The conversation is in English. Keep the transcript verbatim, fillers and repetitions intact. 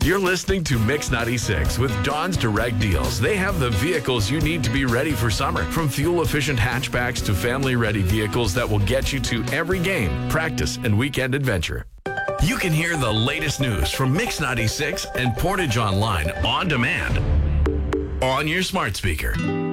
You're listening to Mix ninety-six with Don's Direct Deals. They have the vehicles you need to be ready for summer. From fuel-efficient hatchbacks to family-ready vehicles that will get you to every game, practice, and weekend adventure. You can hear the latest news from Mix ninety-six and Portage Online on demand on your smart speaker.